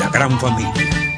la gran familia.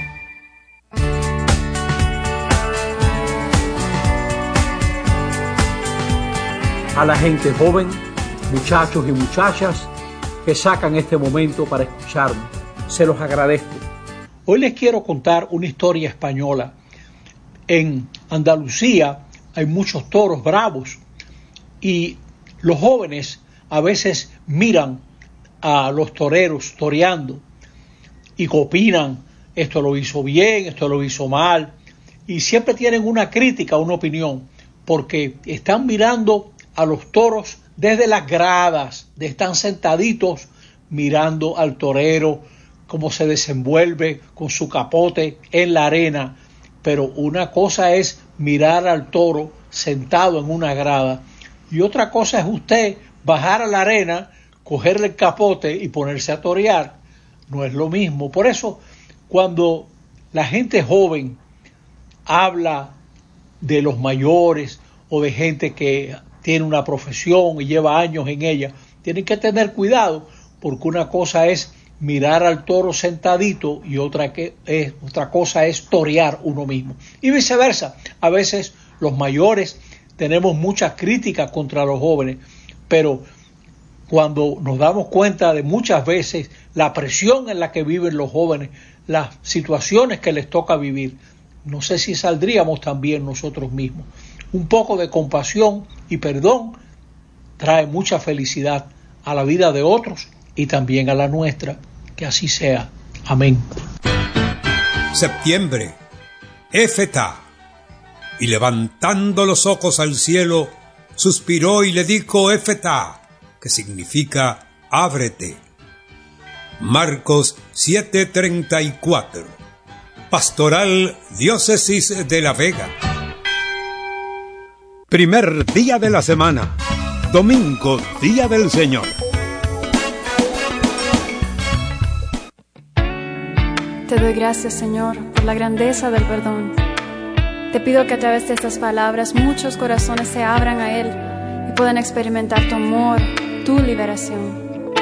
A la gente joven, muchachos y muchachas que sacan este momento para escucharme, se los agradezco. Hoy les quiero contar una historia española. En Andalucía hay muchos toros bravos y los jóvenes a veces miran a los toreros toreando y opinan, esto lo hizo bien, esto lo hizo mal, y siempre tienen una crítica, una opinión, porque están mirando a los toros desde las gradas, están sentaditos mirando al torero, cómo se desenvuelve con su capote en la arena. Pero una cosa es mirar al toro sentado en una grada y otra cosa es usted bajar a la arena, cogerle el capote y ponerse a torear. No es lo mismo. Por eso, cuando la gente joven habla de los mayores o de gente que tiene una profesión y lleva años en ella, tienen que tener cuidado, porque una cosa es mirar al toro sentadito y otra cosa es torear uno mismo. Y viceversa, a veces los mayores tenemos muchas críticas contra los jóvenes, pero cuando nos damos cuenta de muchas veces la presión en la que viven los jóvenes, las situaciones que les toca vivir, no sé si saldríamos también nosotros mismos. Un poco de compasión y perdón trae mucha felicidad a la vida de otros y también a la nuestra. Que así sea. Amén. Septiembre, Éfeta. Y levantando los ojos al cielo, suspiró y le dijo Éfeta, que significa ábrete. Marcos 7:34. Pastoral Diócesis de La Vega. Primer día de la semana, domingo, día del Señor. Te doy gracias, Señor, por la grandeza del perdón. Te pido que a través de estas palabras muchos corazones se abran a Él y puedan experimentar tu amor, tu liberación.